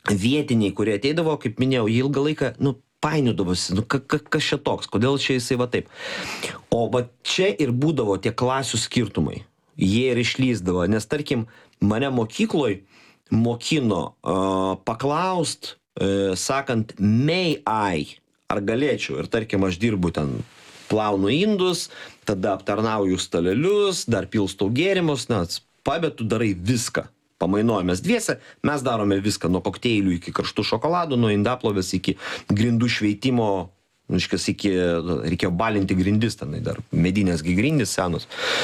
vietiniai, kurie ateidavo, kaip minėjau, ilgą laiką, painiodavosi, kas čia toks, kodėl čia jisai va taip. O va čia ir būdavo tie klasių skirtumai. Jie ir išlysdavo, nes tarkim, mane mokykloj mokino paklaust, sakant, may I, ar galėčiau, ir tarkim, aš dirbu ten, plaunu indus, tada aptarnauju stalelius, dar pilstau gėrimus, bet tu darai viską. Pamainuojamės dviese, mes darome viską, nuo kokteilių iki karštų šokoladų, nuo indaplovės iki grindų šveitimo, reikėjo balinti grindis, tenai dar medinės grindis senos.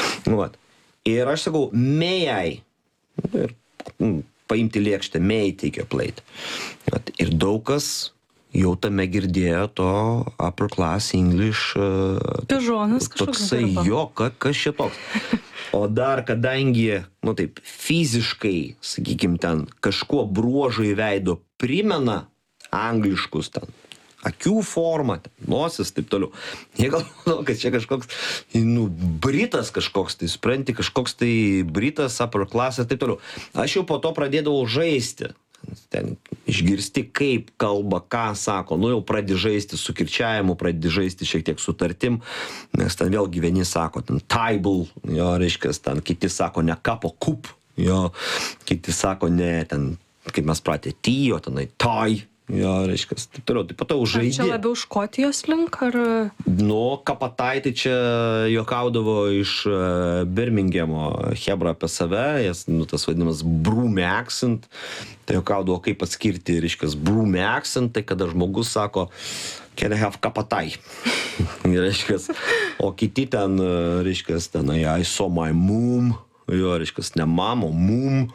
Ir aš sakau, may I, ir paimti lėkštę, may I take a plate. Ir daug kas jau tame girdėjo to upper class English. Pižonas kažkoks. Toksai jo, kas čia toks. O dar kadangi, taip, fiziškai, sakykime, ten kažkuo bruožai veido primena angliškus ten, akių formą, nosis, taip toliau. Jie galvoja, kad čia kažkoks, britas kažkoks, tai supranti, kažkoks tai britas, upper class ir taip toliau. Aš jau po to pradėdavau žaisti. Ten išgirsti, kaip kalba, ką sako, jau pradedi žaisti su kirčiavimu, pradedi žaisti šiek tiek su tartim, nes ten vėlgi vieni sako, ten table, jo, reiškias, ten kiti sako ne cup, o cup, jo, kiti sako ne, ten, kaip mes pratė, tea, o tenai tie, jo, reiškias, taip toliau, taip pat žaidži. Ar čia labiau Škotijos link, ar... Kapatai, tai čia juokaudavo iš Birminghamo hebra apie save, tas vadinamas broomy accent, tai juokaudavo kaip atskirti, reiškias, broomy accent, tai kada žmogus sako, can I have kapatai, reiškias, o kiti ten, reiškias, ten, I saw my mom, jo, reiškias, ne mamo, mum.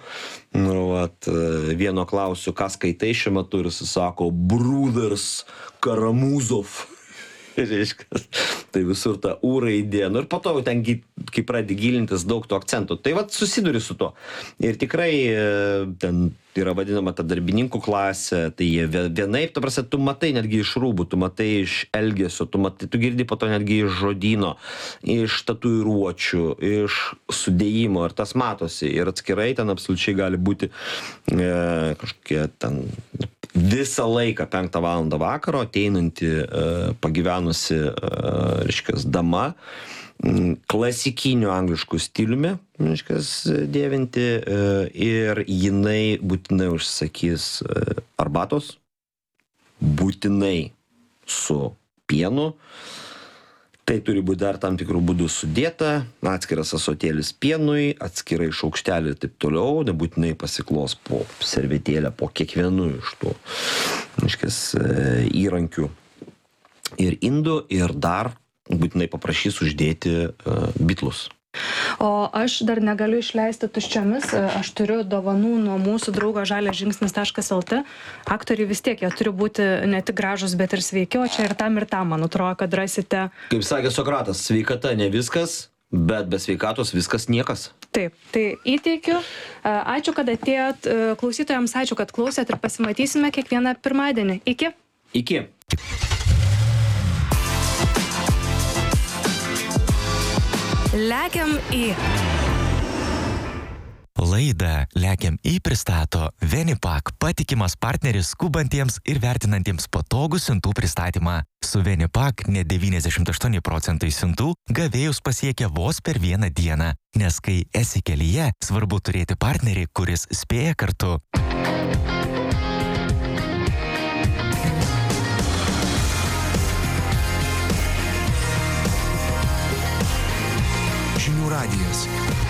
Vieno klausiu, ką skaitai šiuo metu, ir jis sako, Brothers Karamuzov. Reiškias, tai visur ta U raidė. Ir po to ten, kai pradedi gilintis, daug tų akcentų. Tai susiduri su to. Ir tikrai ten yra vadinama ta darbininkų klasė, tai jie vienaip, ta prasme, tu matai netgi iš rūbų, tu matai iš elgesio, tu girdi po to netgi iš žodyno, iš tatuiruočių, iš sudėjimo, ir tas matosi. Ir atskirai ten absoliučiai gali būti kažkokie ten visą laiką 5 valandą vakaro ateinanti pagyvenusi, reiškias, dama, klasikiniu anglišku stiliumi, reiškias, dėvinti, ir jinai būtinai užsakys arbatos, būtinai su pienu. Tai turi būti dar tam tikrų būdų sudėta, atskiras asotėlis pienui, atskirai šaukštelį ir taip toliau, nebūtinai pasiklos po servetėlę, po kiekvienu iš tų, reiškias, įrankių ir indų, ir dar būtinai paprašys uždėti bitlus. O aš dar negaliu išleisti tuščiomis, aš turiu dovanų nuo mūsų draugo žaliasžingsnis.lt. Aktoriai vis tiek, jie turi būti ne tik gražus, bet ir sveiki, o čia ir tam, man atrodo, kad rasite. Kaip sakė Sokratas, sveikata ne viskas, bet be sveikatos viskas niekas. Taip, tai įteikiu. Ačiū, kad atėjot, klausytojams ačiū, kad klausėt, ir pasimatysime kiekvieną pirmadienį. Iki. Iki. Lekiam į. Laidą Lekiam į pristato Venipak, patikimas partneris skubantiems ir vertinantiems patogų siuntų pristatymą. Su Venipak net 98% siuntų gavėjus pasiekia vos per vieną dieną, nes kai esi kelyje, svarbu turėti partnerį, kuris spėja kartu. Žinių radijas.